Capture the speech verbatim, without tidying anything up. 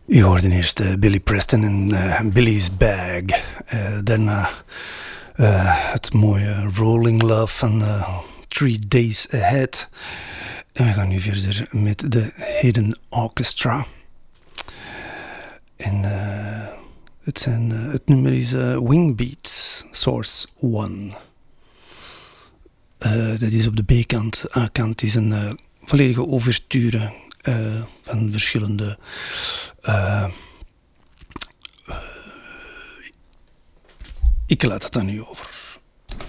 U hoorde eerst uh, Billy Preston en uh, Billy's Bag. Uh, daarna uh, het mooie Rolling Love van uh, Three Days Ahead. En we gaan nu verder met de Hidden Orchestra. En uh, het, zijn, uh, het nummer is uh, Wingbeats Source One. Uh, dat is op de B-kant. A-kant is een uh, volledige ouverture uh, van verschillende... Uh, uh, ik laat het aan u over.